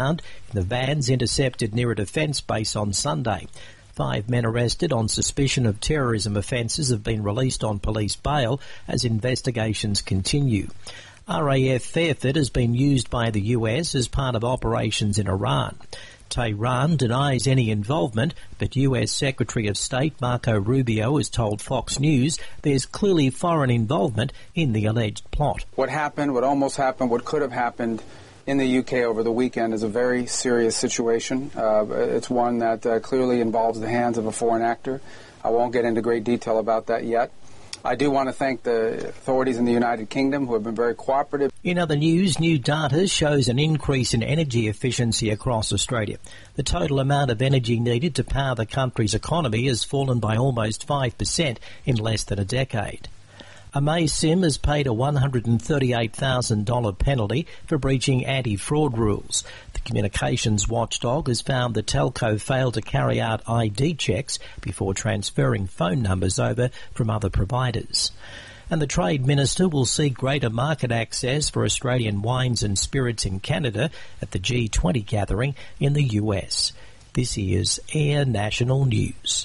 in the vans intercepted near a defence base on Sunday. 5 men arrested on suspicion of terrorism offences have been released on police bail as investigations continue. RAF Fairford has been used by the US as part of operations in Iran. Tehran denies any involvement, but US Secretary of State Marco Rubio has told Fox News there's clearly foreign involvement in the alleged plot. What happened, what almost happened, what could have happened in the UK over the weekend is a very serious situation. It's one that clearly involves the hands of a foreign actor. I won't get into great detail about that yet. I do want to thank the authorities in the United Kingdom who have been very cooperative. In other news, new data shows an increase in energy efficiency across Australia. The total amount of energy needed to power the country's economy has fallen by almost 5% in less than a decade. Amaysim has paid a $138,000 penalty for breaching anti-fraud rules. The communications watchdog has found the telco failed to carry out ID checks before transferring phone numbers over from other providers. And the Trade Minister will seek greater market access for Australian wines and spirits in Canada at the G20 gathering in the US. This is Air National News.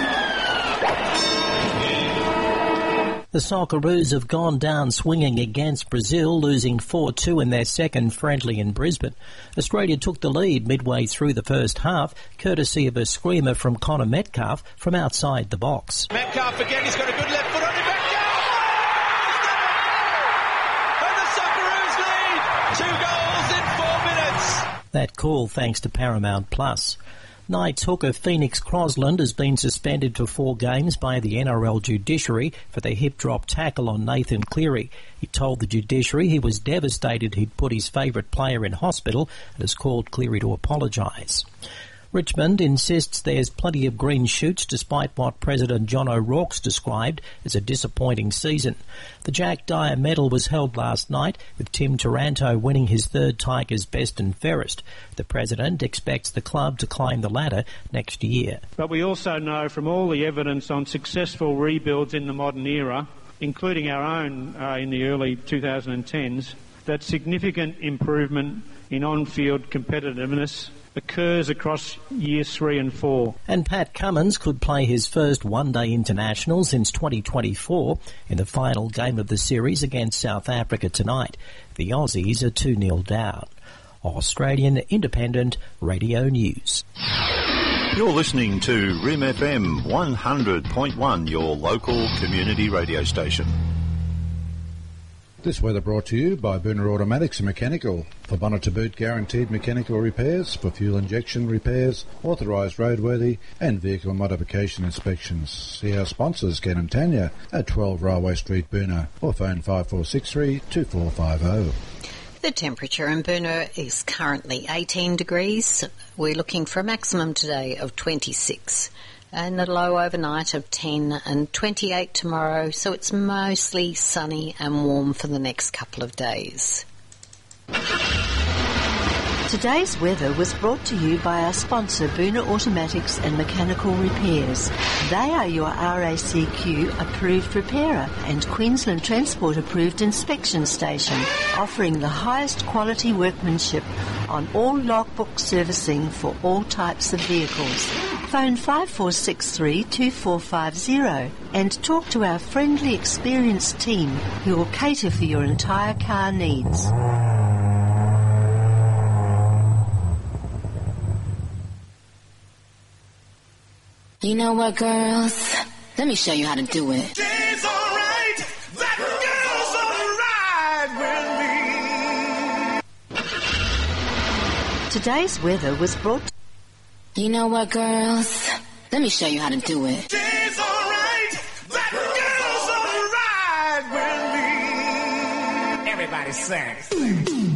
The Socceroos have gone down swinging against Brazil, losing 4-2 in their second friendly in Brisbane. Australia took the lead midway through the first half, courtesy of a screamer from Connor Metcalf from outside the box. Metcalf again, he's got a good left foot on it, Metcalf! And the Socceroos lead! 2 goals in 4 minutes! That call thanks to Paramount Plus. Knights hooker Phoenix Crosland has been suspended for 4 games by the NRL judiciary for the hip-drop tackle on Nathan Cleary. He told the judiciary he was devastated he'd put his favourite player in hospital and has called Cleary to apologise. Richmond insists there's plenty of green shoots despite what President John O'Rourke's described as a disappointing season. The Jack Dyer medal was held last night, with Tim Taranto winning his 3rd Tigers Best and Fairest. The President expects the club to climb the ladder next year. But we also know from all the evidence on successful rebuilds in the modern era, including our own in the early 2010s, that significant improvement in on-field competitiveness occurs across years 3 and 4. And Pat Cummins could play his first one-day international since 2024 in the final game of the series against South Africa tonight. The Aussies are 2-0 down. Australian Independent Radio News. You're listening to RIM FM 100.1, your local community radio station. This weather brought to you by Booner Automatics and Mechanical. For bonnet to boot guaranteed mechanical repairs, for fuel injection repairs, authorised roadworthy and vehicle modification inspections. See our sponsors, Ken and Tanya, at 12 Railway Street, Booner, or phone 5463 2450. The temperature in Booner is currently 18 degrees. We're looking for a maximum today of 26. And a low overnight of 10 and 28 tomorrow, so it's mostly sunny and warm for the next couple of days. Today's weather was brought to you by our sponsor, Booner Automatics and Mechanical Repairs. They are your RACQ approved repairer and Queensland Transport approved inspection station, offering the highest quality workmanship on all logbook servicing for all types of vehicles. Phone 5463 2450 and talk to our friendly, experienced team who will cater for your entire car needs. You know what, girls? Let me show you how to do it. She's alright, that girl's alright with me. Today's weather was brought to You know what, girls? Let me show you how to do it. She's alright, that girl's alright with me. Everybody sing.